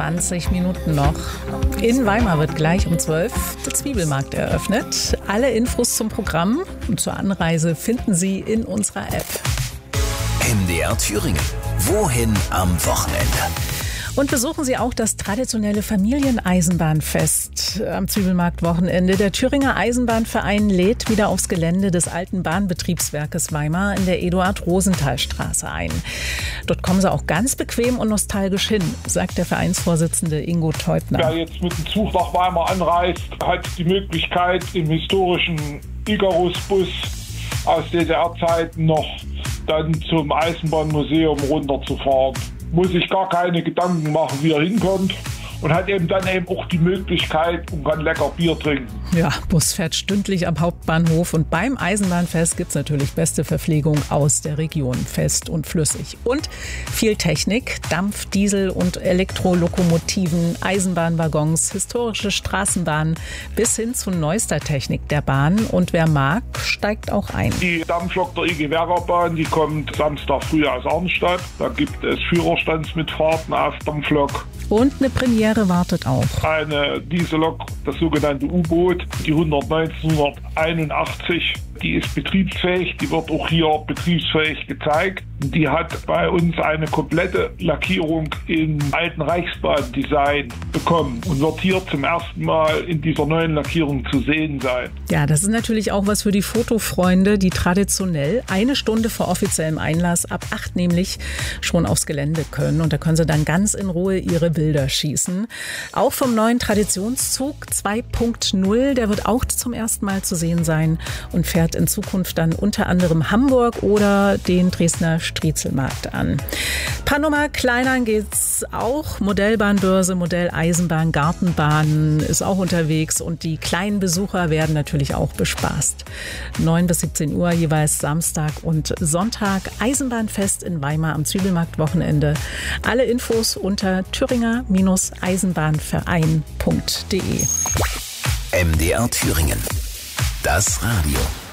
20 Minuten noch. In Weimar wird gleich um 12 der Zwiebelmarkt eröffnet. Alle Infos zum Programm und zur Anreise finden Sie in unserer App. MDR Thüringen. Wohin am Wochenende? Und besuchen Sie auch das traditionelle Familieneisenbahnfest am Zwiebelmarkt-Wochenende. Der Thüringer Eisenbahnverein lädt wieder aufs Gelände des alten Bahnbetriebswerkes Weimar in der Eduard-Rosenthal-Straße ein. Dort kommen Sie auch ganz bequem und nostalgisch hin, sagt der Vereinsvorsitzende Ingo Teubner. Wer jetzt mit dem Zug nach Weimar anreist, hat die Möglichkeit, im historischen Icarus-Bus aus DDR-Zeiten noch dann zum Eisenbahnmuseum runterzufahren. Muss sich gar keine Gedanken machen, wie er hinkommt, und hat eben dann auch die Möglichkeit und kann lecker Bier trinken. Ja, Bus fährt stündlich am Hauptbahnhof und beim Eisenbahnfest gibt es natürlich beste Verpflegung aus der Region, fest und flüssig. Und viel Technik, Dampf-, Diesel- und Elektrolokomotiven, Eisenbahnwaggons, historische Straßenbahnen bis hin zu neuester Technik der Bahn. Und wer mag, steigt auch ein. Die Dampflok der IG Werra-Bahn, die kommt Samstag früh aus Arnstadt. Da gibt es Führerstandsmitfahrten auf Dampflok. Und eine Premiere wartet auch. Eine Diesellok, das sogenannte U-Boot, die 1981, die ist betriebsfähig, die wird auch hier betriebsfähig gezeigt. Die hat bei uns eine komplette Lackierung im alten Reichsbahndesign bekommen und wird hier zum ersten Mal in dieser neuen Lackierung zu sehen sein. Ja, das ist natürlich auch was für die Fotofreunde, die traditionell 1 Stunde vor offiziellem Einlass ab 8 nämlich schon aufs Gelände können. Und da können sie dann ganz in Ruhe ihre Bilder schießen. Auch vom neuen Traditionszug 2.0, der wird auch zum ersten Mal zu sehen sein und fährt in Zukunft dann unter anderem Hamburg oder den Dresdner Striezelmarkt an. Paar Nummer kleiner geht's auch. Modellbahnbörse, Modelleisenbahn, Gartenbahn ist auch unterwegs und die kleinen Besucher werden natürlich auch bespaßt. 9 bis 17 Uhr jeweils Samstag und Sonntag. Eisenbahnfest in Weimar am Zwiebelmarkt-Wochenende. Alle Infos unter thüringer-eisenbahnverein.de. MDR Thüringen. Das Radio.